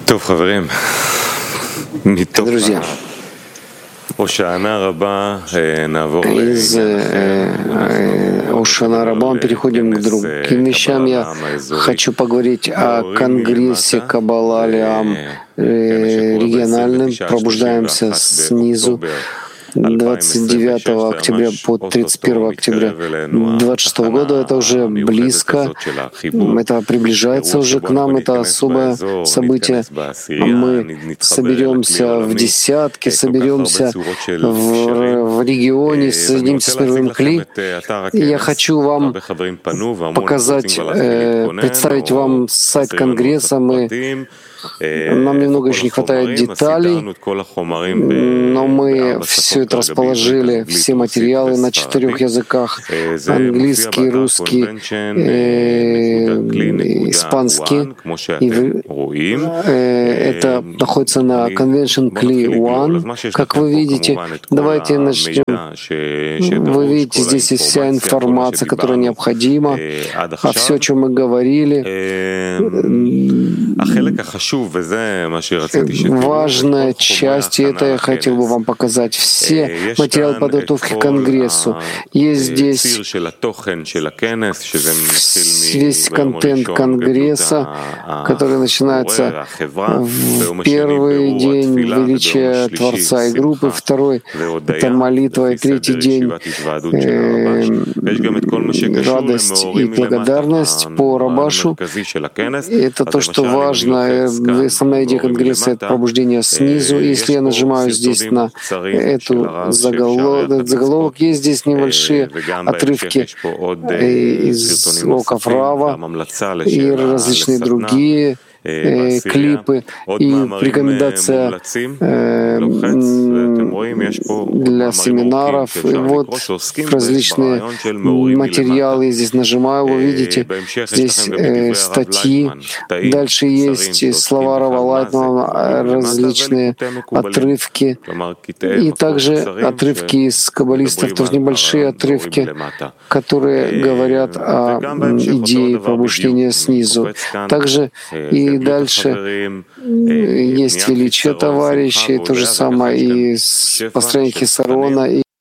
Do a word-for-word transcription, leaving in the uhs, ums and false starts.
Друзья, из Ошана Раба переходим к другим вещам. Я хочу поговорить о Конгрессе Каббала Леам региональным. Пробуждаемся снизу. двадцать девятого октября по тридцать первого октября двадцать шестого года. Это уже близко, это приближается уже к нам, это особое событие. Мы соберемся в десятке, соберемся в, в регионе, соединимся с мировым Кли. И я хочу вам показать, э, представить вам сайт Конгресса. Мы Нам немного еще не хватает деталей, но мы все это расположили, все материалы на четырех языках: английский, русский, э, испанский. И э, это находится на Convention Кли One, как вы видите. Давайте начнем. Вы видите, здесь есть вся информация, которая необходима, а все, о чем мы говорили. Важная часть, и это я хотел бы вам показать, все материалы подготовки к Конгрессу. Есть здесь весь контент Конгресса, который начинается в первый день величия Творца и группы, второй — это молитва, и третий день э, радость и благодарность по Рабашу. Это то, что важно. Основная идея Конгресса — это пробуждение снизу. Если я нажимаю здесь на эту заголовок, заголовок, есть здесь небольшие отрывки из уроков Рава и различные другие Э, клипы и рекомендация э, для семинаров. И вот различные материалы. Здесь нажимаю, вы видите, здесь э, статьи. Дальше есть слова Рава Лайтмана, различные отрывки. И также отрывки из каббалистов, тоже небольшие отрывки, которые говорят о идее пробуждения снизу. Также и И дальше есть величие товарищей, то же самое и построение Хисарона, и